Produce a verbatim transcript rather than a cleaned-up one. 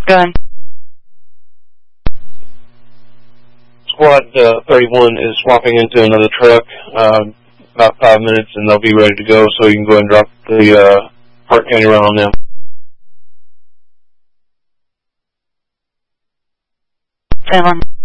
Go ahead. Squad uh, thirty-one is swapping into another truck. Um, about five minutes, and they'll be ready to go. So you can go ahead and drop the uh, Hart County run on them. Seven.